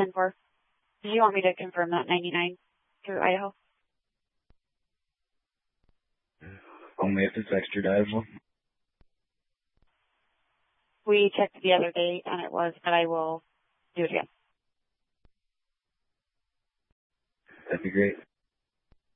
10-4. Did you want me to confirm that 99 through Idaho? Only if it's extraditable. We checked the other day and it was, but I will do it again. That'd be great.